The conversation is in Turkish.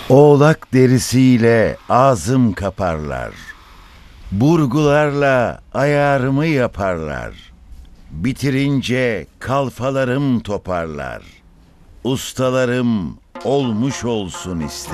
Oğlak derisiyle ağzım kaparlar. Burgularla ayarımı yaparlar. Bitirince kalfalarım toparlar. Ustalarım olmuş olsun isterim.